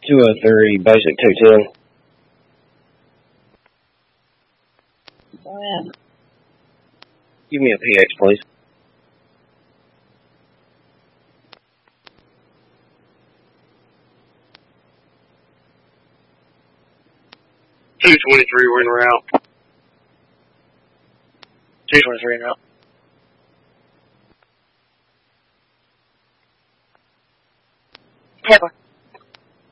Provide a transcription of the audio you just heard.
203, basic 210. Wow. Give me a PX, please. We're en route. 223 en route. Pepper.